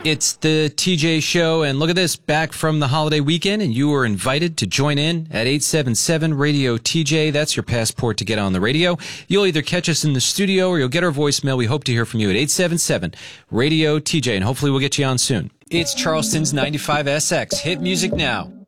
It's the TJ Show, and look at this, back from the holiday weekend, and you are invited to join in at 877 Radio TJ. That's your passport to get on the radio. You'll either catch us in the studio or you'll get our voicemail. We hope to hear from you at 877 Radio TJ, and hopefully we'll get you on soon. It's Charleston's 95SX. Hit music now.